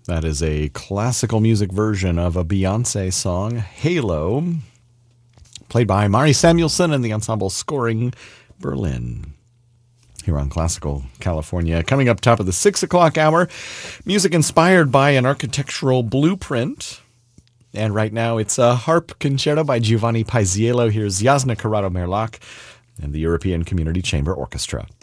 That is a classical music version of a Beyoncé song, Halo, played by Mari Samuelson and the ensemble Scoring Berlin. Here on Classical California. Coming up top of the 6 o'clock hour, music inspired by an architectural blueprint. And right now it's a harp concerto by Giovanni Paisiello. Here's Jasna Corrado Merlach and the European Community Chamber Orchestra.